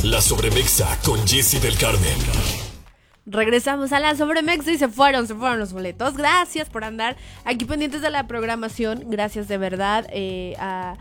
La Sobremexa con Jessy del Carmen. Regresamos a la Sobremexa y se fueron los boletos. Gracias por andar aquí pendientes de la programación. Gracias de verdad a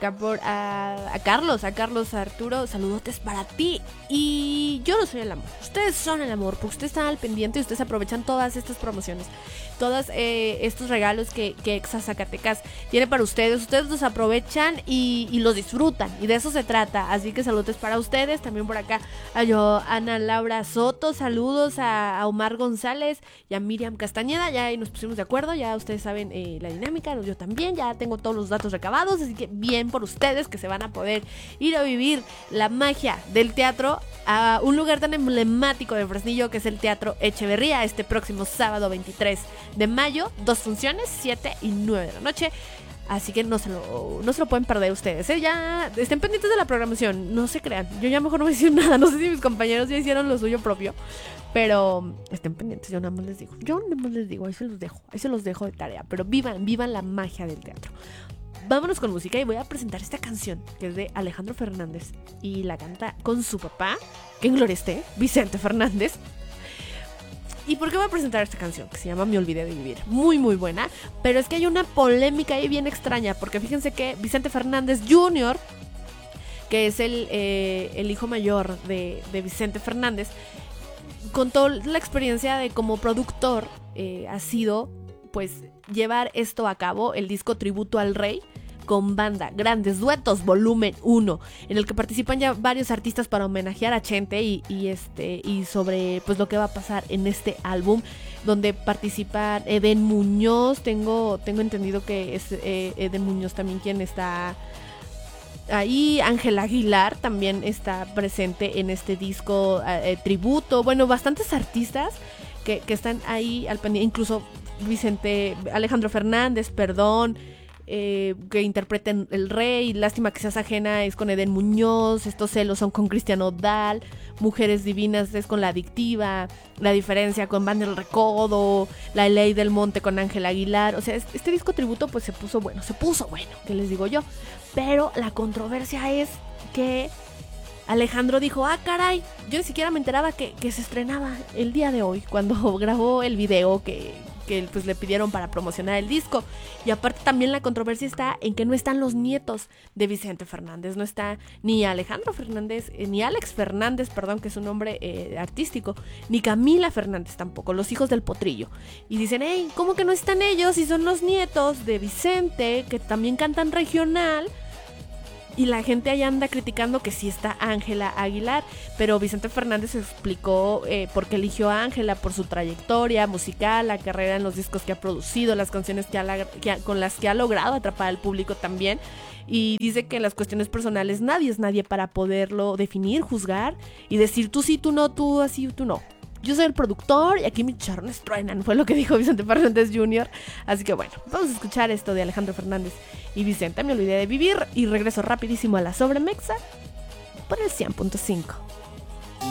Carlos, a Arturo. Saludotes para ti. Y yo no soy el amor, ustedes son el amor, porque ustedes están al pendiente y ustedes aprovechan todas estas promociones, todos estos regalos que Exa Zacatecas tiene para ustedes. Ustedes los aprovechan y los disfrutan, y de eso se trata. Así que saludos para ustedes. También por acá a Ana Laura Soto, saludos a Omar González y a Miriam Castañeda. Ya nos pusimos de acuerdo, ya ustedes saben la dinámica, yo también, ya tengo todos los datos recabados, así que bien por ustedes, que se van a poder ir a vivir la magia del teatro a un lugar tan emblemático de Fresnillo, que es el Teatro Echeverría, este próximo sábado 23 de mayo, 2 funciones, 7 y 9 de la noche. Así que no se lo pueden perder ustedes, ¿eh? Ya estén pendientes de la programación, no se crean. Yo ya mejor no voy a decir nada, no sé si mis compañeros ya hicieron lo suyo propio, pero estén pendientes, yo nada más les digo, ahí se los dejo de tarea. Pero vivan la magia del teatro. Vámonos con música y voy a presentar esta canción, que es de Alejandro Fernández y la canta con su papá, que en gloria esté, Vicente Fernández. ¿Y por qué voy a presentar esta canción? Que se llama Me Olvidé de Vivir. Muy, muy buena. Pero es que hay una polémica ahí bien extraña, porque fíjense que Vicente Fernández Jr., que es el hijo mayor de Vicente Fernández, contó la experiencia de como productor ha sido, pues, llevar esto a cabo, el disco Tributo al Rey, con banda, Grandes Duetos, volumen 1, en el que participan ya varios artistas para homenajear a Chente y sobre pues lo que va a pasar en este álbum, donde participan Eden Muñoz. Tengo entendido que es Eden Muñoz también quien está ahí. Ángel Aguilar también está presente en este disco tributo. Bueno, bastantes artistas que están ahí al pendiente, incluso Alejandro Fernández, que interpreten El Rey, Lástima que seas ajena es con Eden Muñoz, Estos celos son con Cristian Odal, Mujeres divinas es con La Adictiva, La diferencia con Van del Recodo, La ley del monte con Ángel Aguilar. O sea, este disco tributo pues se puso bueno, ¿qué les digo yo? Pero la controversia es que Alejandro dijo, caray, yo ni siquiera me enteraba que se estrenaba el día de hoy, cuando grabó el video que pues le pidieron para promocionar el disco. Y aparte también la controversia está en que no están los nietos de Vicente Fernández, no está ni Alejandro Fernández, ni Alex Fernández, perdón, que es un nombre artístico, ni Camila Fernández tampoco, los hijos del Potrillo. Y dicen, ¿cómo que no están ellos si son los nietos de Vicente, que también cantan regional? Y la gente ahí anda criticando que sí está Ángela Aguilar, pero Vicente Fernández explicó por qué eligió a Ángela, por su trayectoria musical, la carrera en los discos que ha producido, las canciones con las que ha logrado atrapar al público también. Y dice que en las cuestiones personales nadie es nadie para poderlo definir, juzgar y decir tú sí, tú no, tú así, tú no. Yo soy el productor y aquí mis chicharrones truenan, fue lo que dijo Vicente Fernández Jr. Así que bueno, vamos a escuchar esto de Alejandro Fernández y Vicente, Me Olvidé de Vivir, y regreso rapidísimo a la Sobremexa por el 100.5.